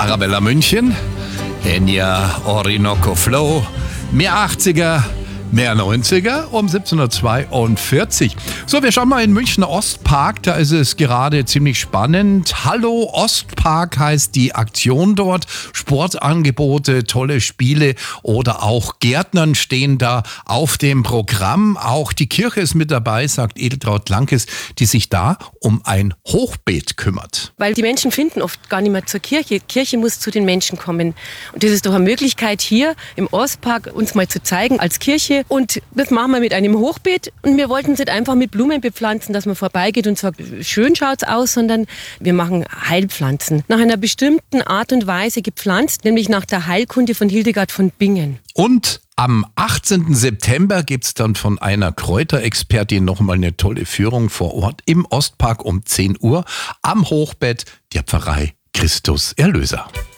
Arabella München, Enya Orinoco Flow, mehr 80er, mehr 90er um 17.42 Uhr. So, wir schauen mal in München Ostpark, da ist es gerade ziemlich spannend. Hallo Ostpark heißt die Aktion dort. Sportangebote, tolle Spiele oder auch Gärtnern stehen da auf dem Programm. Auch die Kirche ist mit dabei, sagt Edeltraud Lankes, die sich da um ein Hochbeet kümmert. Weil die Menschen finden oft gar nicht mehr zur Kirche. Kirche muss zu den Menschen kommen. Und das ist doch eine Möglichkeit hier im Ostpark uns mal zu zeigen als Kirche. Und das machen wir mit einem Hochbeet. Und wir wollten es nicht einfach mit Blumen bepflanzen, dass man vorbeigeht und sagt, schön schaut's aus, sondern wir machen Heilpflanzen. Nach einer bestimmten Art und Weise gepflanzt, nämlich nach der Heilkunde von Hildegard von Bingen. Und am 18. September gibt es dann von einer Kräuterexpertin nochmal eine tolle Führung vor Ort im Ostpark um 10 Uhr am Hochbett der Pfarrei Christus Erlöser.